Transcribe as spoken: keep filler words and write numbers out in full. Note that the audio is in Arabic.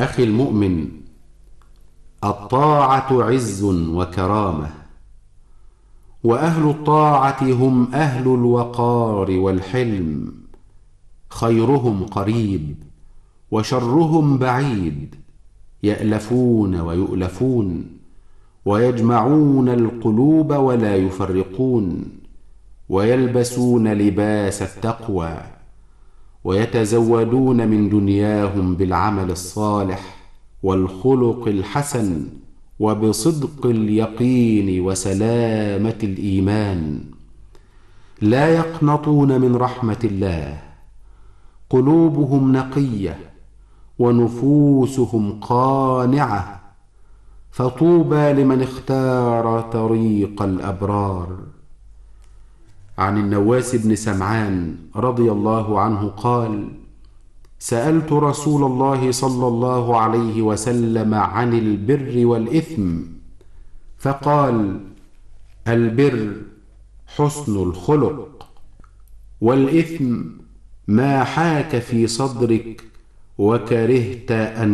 أخي المؤمن، الطاعة عز وكرامة، وأهل الطاعة هم أهل الوقار والحلم، خيرهم قريب وشرهم بعيد، يألفون ويؤلفون، ويجمعون القلوب ولا يفرقون، ويلبسون لباس التقوى، ويتزودون من دنياهم بالعمل الصالح والخلق الحسن وبصدق اليقين وسلامة الإيمان. لا يقنطون من رحمة الله، قلوبهم نقية ونفوسهم قانعة، فطوبى لمن اختار طريق الأبرار. عن النواس بن سمعان رضي الله عنه قال: سألت رسول الله صلى الله عليه وسلم عن البر والإثم، فقال: البر حسن الخلق، والإثم ما حاك في صدرك وكرهت أن